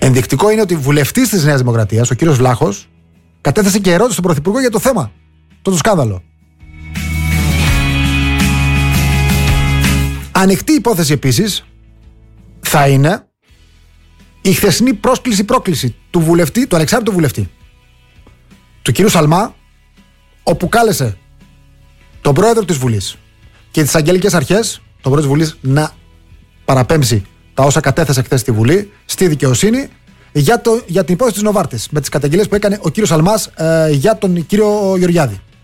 Ενδεικτικό είναι ότι βουλευτής της Νέας Δημοκρατίας, ο κύριος Βλάχος, κατέθεσε και ερώτηση στον Πρωθυπουργό για το θέμα, το σκάνδαλο. Ανοιχτή υπόθεση επίσης θα είναι η χθεσινή πρόκληση του βουλευτή, του ανεξάρτητου βουλευτή, του κυρίου Σαλμά, όπου κάλεσε τον πρόεδρο της Βουλής και τις αγγελικές αρχές, τον πρόεδρο της Βουλής, να παραπέμψει τα όσα κατέθεσε χθες στη Βουλή, στη δικαιοσύνη, για την υπόθεση της Νοβάρτης, με τις καταγγελίες που έκανε ο κύριος Σαλμάς για τον κύριο Γεωργιάδη.